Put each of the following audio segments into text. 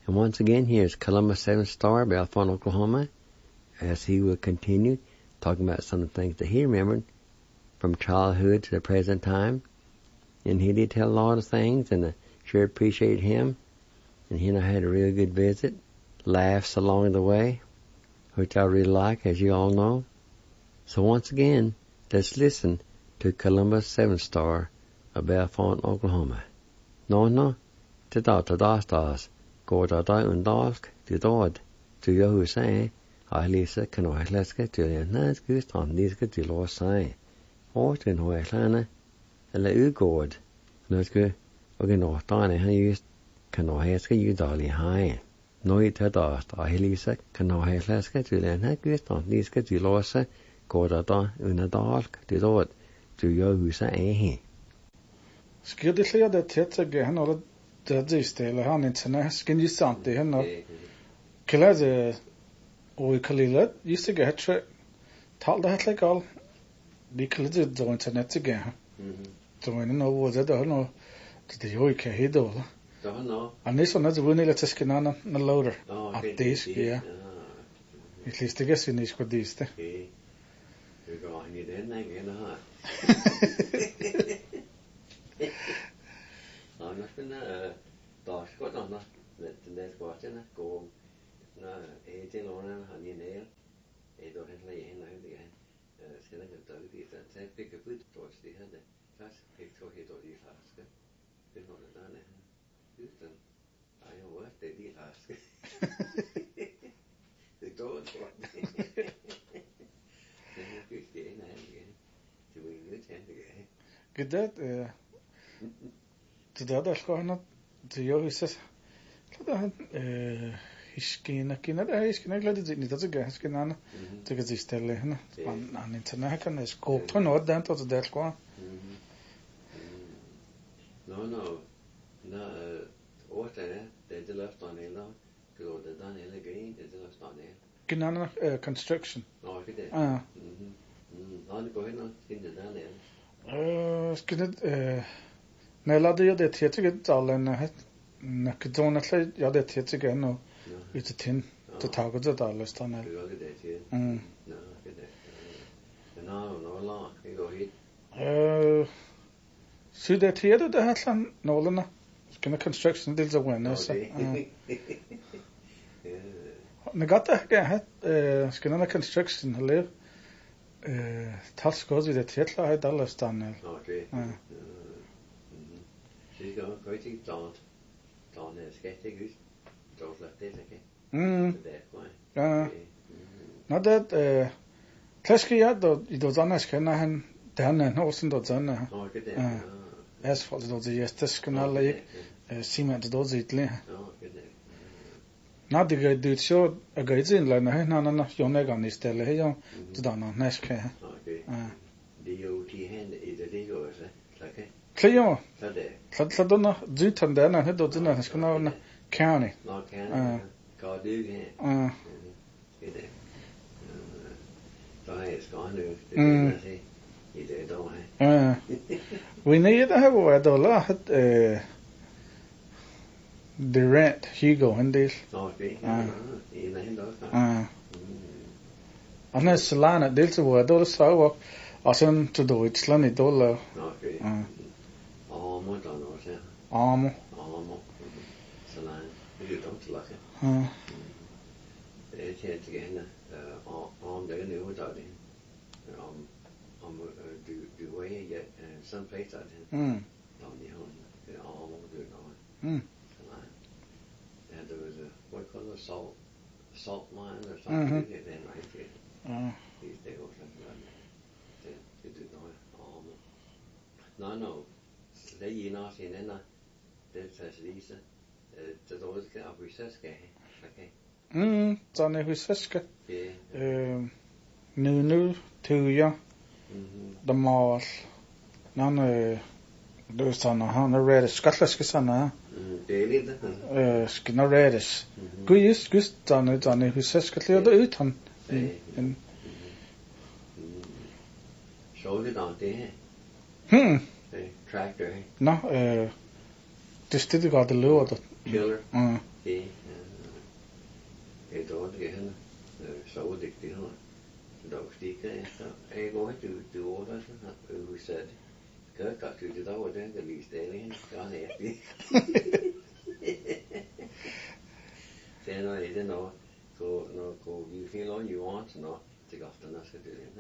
And once again, here's Columbus 7 Star, Belfont, Oklahoma, as he will continue talking about some of the things that he remembered from childhood to the present time. And he did tell a lot of things, and I sure appreciated him. And he and I had a real good visit. Laughs along the way, which I really like, as you all know. So once again, let's listen to Columbus 7 Star of Belfont, Oklahoma. No, ta-da-ta-da-stas. Go-da-da undask, to-dod, to-yo-hu-say, I-lisa, kan-o-hi-leska, to-le-nas-gus, on-niska, to-lo-say. Ho-tin-ho-hi-lana, la-u-god, no-sku, og-no-tane, han-just, kan-o-hi-ska, you-dali-hai. No-i-ta-dast, I-lisa, kan-o-hi-leska, to-le-nas-gus, on-niska, to-lo-say, go-da-da undask, to-dod, to-yo-hu-say. Skidillia det tietsäge hän olet tädistellä hän itsenä skinjisanti hän on kelaze oi kalilat jistige hatre talda hatlegal diklize do internetsige joinen no vuosi da no det joi ke hidola no annis on az vunila tskinana na loader aptis ja itlistige sinis kodiste du går in i den igen här. Annars kunde dagsgått annars det skåtena gå när till lånen han i ner då han lägger in och det ska det ta ut så jag fick ut då det hade fast fick så hit och det fast det var det där utan jag var det det fast det då det fick det in igen det var ju inte Gedet det där ska han det gör visst det hiskina kina det hiskina glad det inte så gas kina det kan sig ställa henne man internet kan det skop på något där så det ska no åter det löftar ni då då det där eller green det löftar ni kina construction ja det han går in och finner där nere skid Nella det tietsäge allen nakdonatla ja det tietsäge no utin det taget det alles då när no det går hit så det tietsäge det hatlan nolna skina construction det så when så nagata skina construction halle talskozi det tietsäge det alles då när det går inte då när ska det ut då släpper det sig ja nå det klaskiga då zanna skena han den hosen då zanna asfalt då det just skena lik cement då zitli nå det går så agajin la na jonega ni ställe här då då näska DOT hand i det går så okej Klio. Tladona jutan dana hedo dina skona county. No county. Ka du he. Det. Då är ska nu det se. I det då he. We need to have a dollar the rent Hugo in this. Okej. I den då. Anna Solana dels var dollar så och sen till Deutschland i dollar. Okej. Amo. Så nej, det är inte lika. Det är helt igen om det är nu då det. Om du var ju some place där. Då ni har om du då. Så nej. There was a what color salt mine or something then right there. These days or something like that. Det då no. Det är ju något innan det så det då ska vi ska okej så när vi ska nu tuja de mal någon då såna han är rädd skattläska såna det är lite skna räddes just då när vi ska kläda ut han så det då det tractor no det stiger det låter killer It don't get him. So addicted, huh? Dog sticker, so I go to order, who said, Kirk got to the door, then the least alien, gone happy. Then I didn't know, go, you feel all you want, no, take off the nurse,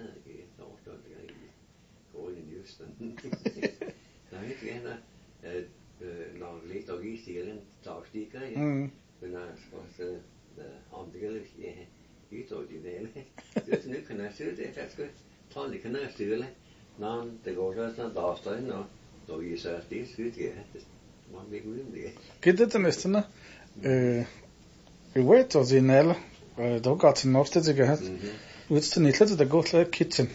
go in Houston. Now, it's again, no, late or east, dog sticker, when I was on the other, you told you there. Just nu kan jeg sige det, jeg skal ta det kan jeg stille. Når det går så dagen og då I så det sygt ja. Man vil uden det. Gitt det næsten. Vi vet at det nelle. Då går til næste til gehad. Udst til nitlet det går til kitchen.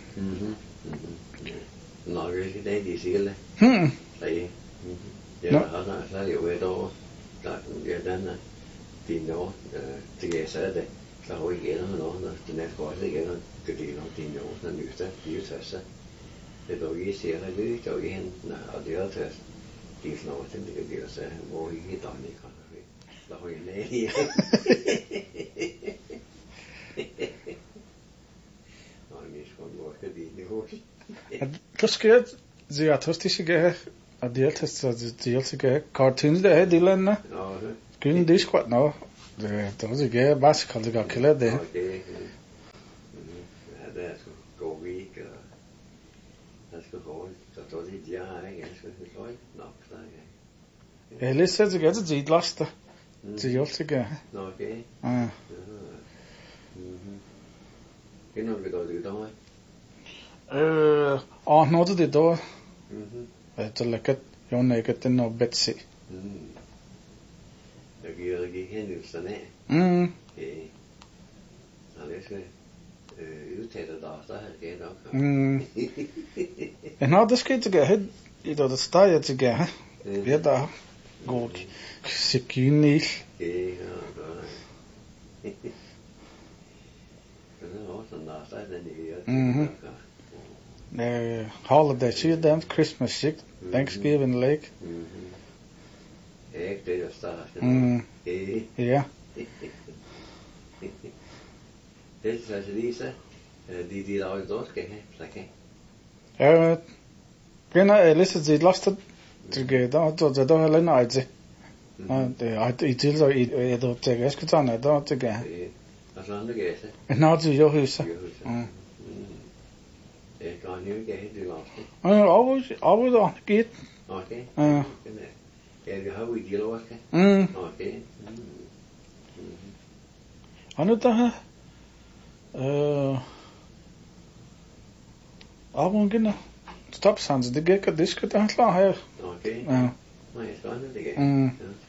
Nå, det er det sige. Nej. Ja, har så jo et år. Der ja den din år til jeg sagde det. Så har vi igen noget, når den er godt igen, og det er nok din år, den nyeste, så det er dog ikke siger, at det er jo igen, og det er altså, det er sådan noget, det bliver så, hvor I ikke døgn ikke kan, der har jeg nær i. Og det er sgu en måde, det er i hos. Du skal sige, at du skal have, at det er altid cartoons, det er det lande. Kunne det sgu nå. Det er ikke bare så kaldt det godt klæde det. Okay. Ja, det er sgu god week og det skal gå. Så står det ja, ikke? Jeg skal slå nok så ja. Jeg læser det godt til laste. Det er altid godt. Okay. Ja. Kender du godt det der? Når det der. Det er lækkert. Jeg ikke den og Betsy. Jeg giver ikke hændelsen af. Og det skal udtale dig, så har det nok. En det skal ikke have i det steg til gær. Ja, der går sikkinil. Ja, det er også sådan der, så er den i holiday season, Christmas sick, Thanksgiving lake. Ikke det, der starter. Ja. Det er så lige så, de laver det også skal have, så kan. Ja, kender jeg læser det lastet til der der heller nej til. Det er i til så i det til jeg skal tage der til gær. Og sådan det gør så. Nå til jo huset. Det går nu ikke helt det lastet. Over git. Okay. Ja. Ja, vi har jo i dialog, skal. Okay. Han er der. Abongena. Stop sans, det gik at diske der klar her. Okay. Ja. Nej, skal det ikke.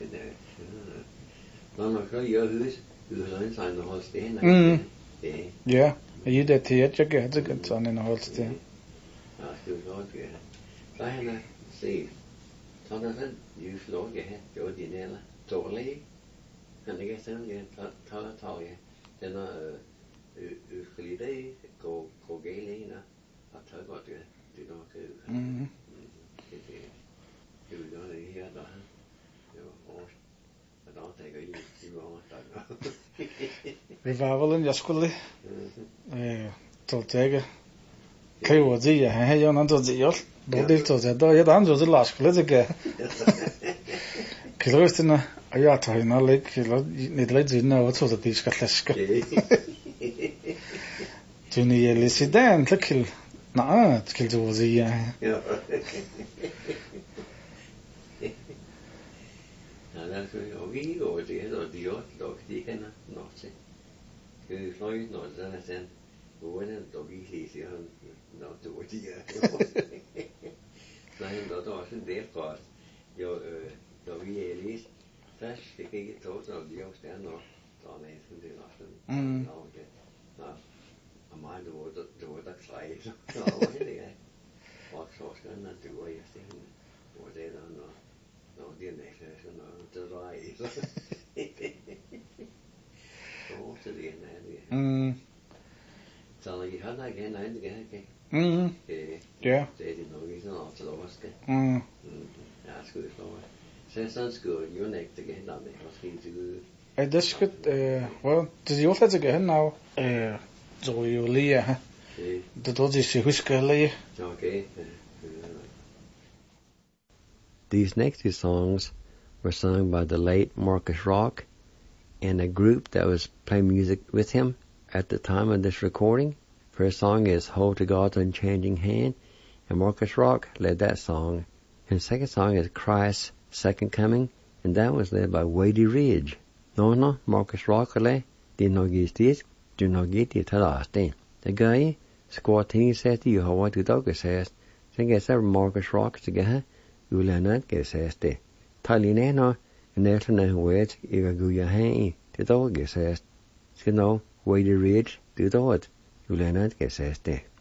Nå, man kan jo hus, huset han holder sten. Ja, i det til jeg kan det sådan en holst. Ja, det er godt. Så han se. Så der sådan, you slår jeg her, det var din eller dårlig. Han ikke sådan, jeg tager jeg. Den er uskyldig, går galt ind og tager godt det. Det er nok det vil gøre det her, der det var hårdt. Og der tager I, det var hårdt. Vi var vel en jeg skulle tage. Kan jo det, jeg har jo noget det jo. Då deltog då jag dan så last skulle det. Kilostina jag tar in alla kilo ni det jinna och så det ska läska. Tuni elisidan till nej till det var det ja. Ja, det är ju vi går det då det gör då det kan nog se. Det slår ju något där sen. Då är det då vi ser han då det ja. Nej, då også en del godt. Jo, da vi læste først, det gik et tog, når vi også der når der med sådan det også sådan. Og mig det var der træ, så var det ja. Og så skal man det var jeg sådan. Og det der når det er næste sådan noget, det var jeg så. Så det er det. Så når I har der igen, nej, det kan ikke. Ja. Det er det nok ikke sådan til overske. Ja, skulle det slå. Så sådan skulle jo nægte igen der med, måske til this could, well, does you also again now, Zoe Leah, the dozy she whisker lay. Okay. These next two songs were sung by the late Marcus Rock and a group that was playing music with him at the time of this recording. First song is Hold to God's Unchanging Hand, and Marcus Rock led that song. And the second song is Christ's Second Coming, and that was led by Wadey Ridge. No, Marcus Rock le, di nogistis, du nogiti talastin. The guy, squatting says to you how what the dog says, then gets every Marcus Rock together, you will not get says de. Talineno, and there's no words, you go your hand, the dog says. So no, Wadey Ridge, do it, you will not get says de.